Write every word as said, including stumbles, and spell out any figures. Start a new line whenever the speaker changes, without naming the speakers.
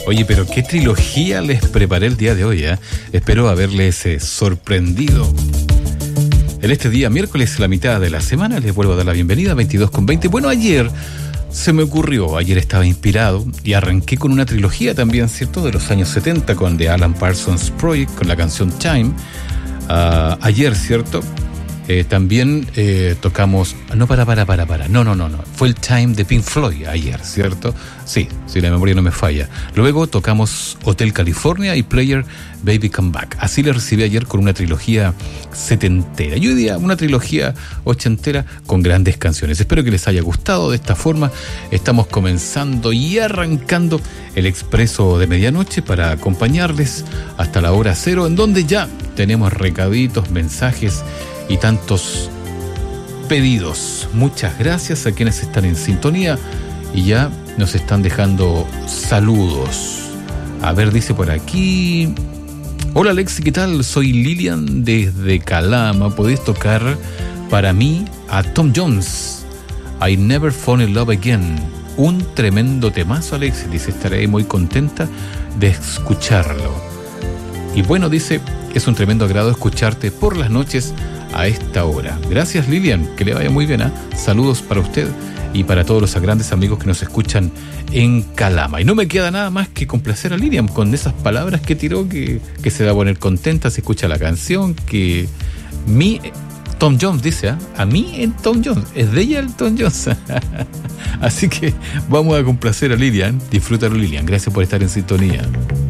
Oye, pero qué trilogía les preparé el día de hoy, ¿eh? Espero haberles eh, sorprendido. En este día, miércoles, la mitad de la semana, les vuelvo a dar la bienvenida, veintidós con veinte. Bueno, ayer se me ocurrió, ayer estaba inspirado y arranqué con una trilogía también, ¿cierto? De los años setenta, con The Alan Parsons Project, con la canción Time. Uh, ayer, ¿cierto? Eh, también eh, tocamos... No, para, para, para, para. No, no, no, no. Fue el Time de Pink Floyd ayer, ¿cierto? Sí, si la memoria no me falla. Luego tocamos Hotel California y Player Baby Come Back. Así le recibí ayer con una trilogía setentera. Yo diría una trilogía ochentera con grandes canciones. Espero que les haya gustado. De esta forma estamos comenzando y arrancando el Expreso de Medianoche para acompañarles hasta la hora cero, en donde ya tenemos recaditos, mensajes y tantos pedidos. Muchas gracias a quienes están en sintonía y ya nos están dejando saludos. A ver, dice por aquí: hola Alexi, ¿qué tal? Soy Lilian desde Calama. ¿Podés tocar para mí a Tom Jones, I Never Fall in Love Again? Un tremendo temazo, Alexi. Dice, estaré muy contenta de escucharlo. Y bueno, dice, es un tremendo agrado escucharte por las noches a esta hora. Gracias, Lilian, que le vaya muy bien, ¿eh? Saludos para usted y para todos los grandes amigos que nos escuchan en Calama. Y no me queda nada más que complacer a Lilian con esas palabras que tiró, que, que se va a poner contenta si escucha la canción, que mi Tom Jones dice, ¿eh? A mí en Tom Jones, es de ella el Tom Jones. Así que vamos a complacer a Lilian. Disfrútalo, Lilian. Gracias por estar en sintonía.